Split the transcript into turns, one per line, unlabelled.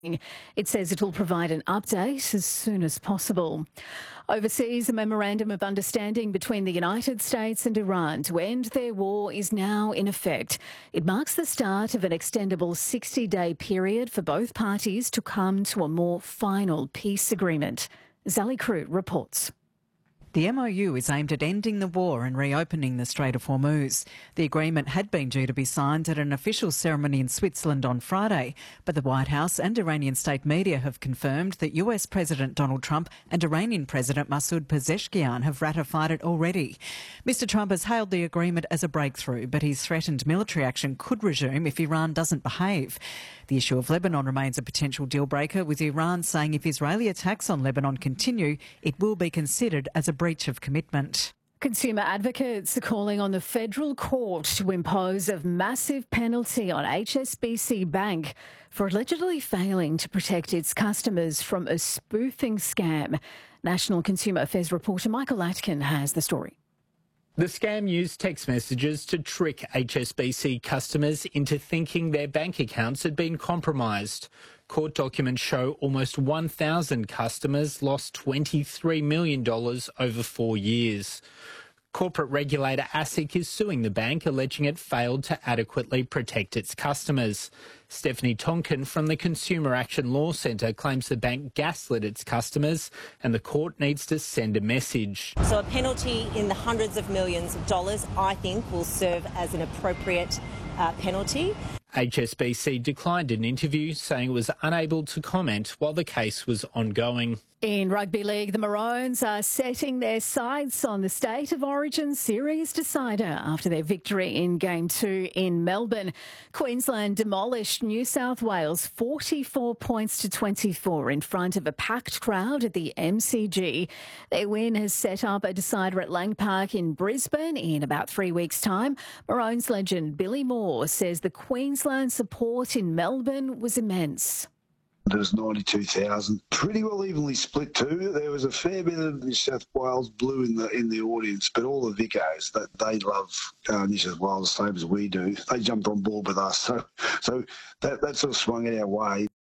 It says it will provide an update as soon as possible. Overseas, a memorandum of understanding between the United States and Iran to end their war is now in effect. It marks the start of an extendable 60-day period for both parties to come to a more final peace agreement. Zali Crew reports.
The MOU is aimed at ending the war and reopening the Strait of Hormuz. The agreement had been due to be signed at an official ceremony in Switzerland on Friday, but the White House and Iranian state media have confirmed that US President Donald Trump and Iranian President Masoud Pezeshkian have ratified it already. Mr Trump has hailed the agreement as a breakthrough, but he's threatened military action could resume if Iran doesn't behave. The issue of Lebanon remains a potential deal breaker, with Iran saying if Israeli attacks on Lebanon continue, it will be considered as a breach of commitment.
Consumer advocates are calling on the federal court to impose a massive penalty on HSBC Bank for allegedly failing to protect its customers from a spoofing scam. National Consumer Affairs reporter Michael Atkin has the story.
The scam used text messages to trick HSBC customers into thinking their bank accounts had been compromised. Court documents show almost 1,000 customers lost $23 million over 4 years. Corporate regulator ASIC is suing the bank, alleging it failed to adequately protect its customers. Stephanie Tonkin from the Consumer Action Law Centre claims the bank gaslit its customers and the court needs to send a message.
So a penalty in the hundreds of millions of dollars, I think, will serve as an appropriate penalty.
HSBC declined an interview, saying it was unable to comment while the case was ongoing.
In rugby league, the Maroons are setting their sights on the State of Origin series decider after their victory in Game 2 in Melbourne. Queensland demolished New South Wales 44 points to 24 in front of a packed crowd at the MCG. Their win has set up a decider at Lang Park in Brisbane in about 3 weeks' time. Maroons legend Billy Moore says the Queensland support in Melbourne was immense.
There was 92,000, pretty well evenly split too. There was a fair bit of New South Wales blue in the audience, but all the Vicos, that they love New South Wales the same as we do. They jumped on board with us, so that sort of swung it our way.